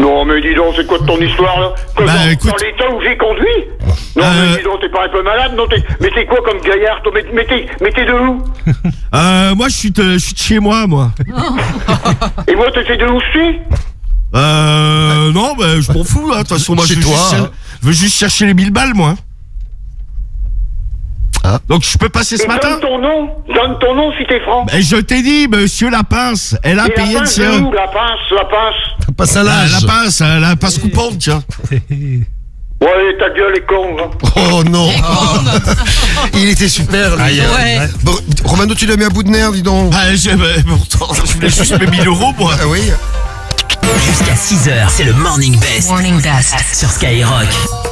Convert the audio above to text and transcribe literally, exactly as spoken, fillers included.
Non, mais dis donc, c'est quoi ton histoire, là? Comme Bah, dans, écoute- dans l'état où j'ai conduit? Non, Euh, mais dis donc, t'es pas un peu malade? Non, t'es... Mais t'es quoi comme gaillard, toi? Mais, mais t'es, mais t'es de où? Euh, moi, je suis de, je suis de chez moi, moi. Et moi, t'es de où je suis? Euh, non, bah, je m'en fous, là. De toute façon, moi, Chez je veux, toi, juste, hein. je veux juste chercher les mille balles, moi. Ah. Donc, je peux passer ce Et matin? donne ton nom, donne ton nom si t'es franc. Ben, je t'ai dit, monsieur Lapince, elle a Et la payé le pince de sien. où, la pince, la pince? Passe à Ah, l'âge. la pince, euh, la pince coupante, tiens. Ouais, ta gueule est con, hein. Oh non. Il était super, lui. Aïe, aïe, Ouais. Bon, Romano, tu l'as mis à bout de nerf, dis donc. Ah, je, bah, pourtant, je voulais juste mes mille euros, moi. Ah oui. Jusqu'à six heures, c'est le Morning Best Morning Best. sur Skyrock.